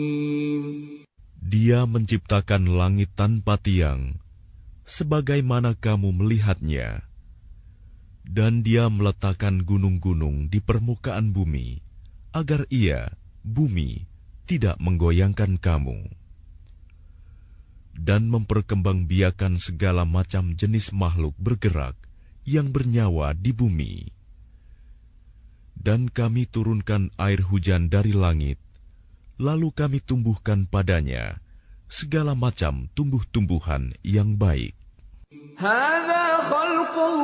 Dia menciptakan langit tanpa tiang, sebagaimana kamu melihatnya. Dan Dia meletakkan gunung-gunung di permukaan bumi, agar Ia, bumi, tidak menggoyangkan kamu. Dan memperkembangbiakan segala macam jenis makhluk bergerak yang bernyawa di bumi. Dan kami turunkan air hujan dari langit, lalu kami tumbuhkan padanya segala macam tumbuh-tumbuhan yang baik.